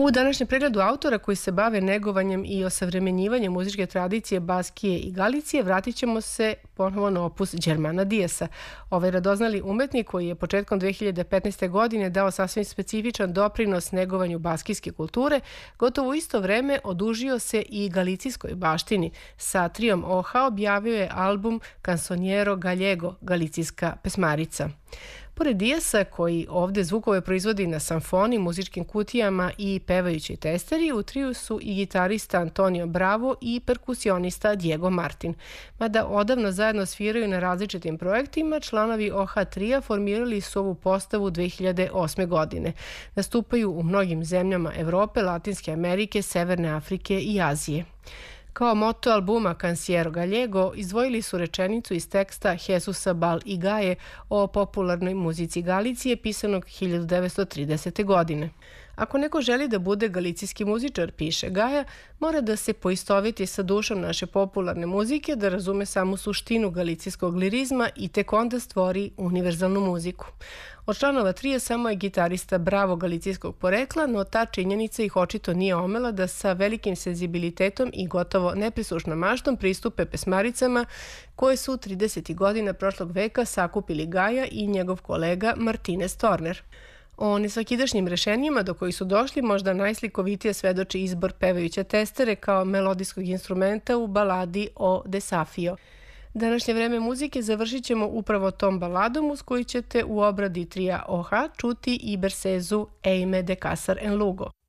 U današnjem pregledu autora koji se bave negovanjem i osavremenjivanjem muzičke tradicije Baskije i Galicije vratit ćemo se ponovo na opus Germana Diasa. Ovaj radoznali umetnik koji je početkom 2015. godine dao sasvim specifičan doprinos negovanju baskijske kulture, gotovo u isto vreme odužio se i galicijskoj baštini. Sa triom Oha objavio je album Canzoniero Gallego, galicijska pesmarica. Pored Diasa, koji ovde zvukove proizvodi na samfoni, muzičkim kutijama i pevajućoj testeri, u triju su i gitarista Antonio Bravo i perkusionista Diego Martin. Mada odavno zajedno sviraju na različitim projektima, članovi Oha trija formirali su ovu postavu 2008. godine. Nastupaju u mnogim zemljama Evrope, Latinske Amerike, Severne Afrike i Azije. Kao moto albuma Canzoniero Gallego izdvojili su rečenicu iz teksta Jesusa Bal i Gaje o popularnoj muzici Galicije pisanog 1930. godine. Ako neko želi da bude galicijski muzičar, piše Gaja, mora da se poistoveti sa dušom naše popularne muzike, da razume samu suštinu galicijskog lirizma i tek onda stvori univerzalnu muziku. Od članova trija samo je gitarista Bravo galicijskog porekla, no ta činjenica ih očito nije omela da sa velikim senzibilitetom i gotovo neprislušnom maštom pristupe pesmaricama koje su 30. godina prošlog veka sakupili Gaja i njegov kolega Martinez Torner. O nesvakidašnjim rešenjima do kojih su došli možda najslikovitije svedoči izbor pevajuće testere kao melodijskog instrumenta u baladi o Desafio. Današnje vreme muzike završit ćemo upravo tom baladom uz koju ćete u obradi trija Oha čuti i bersezu Eime de Casar en Lugo.